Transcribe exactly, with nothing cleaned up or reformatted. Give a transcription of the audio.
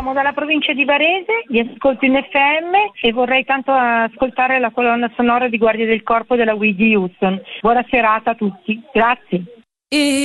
Chiamo dalla provincia di Varese, vi ascolto in F M e vorrei tanto ascoltare la colonna sonora di Guardie del Corpo della Whitney Houston. Buona serata a tutti, grazie. E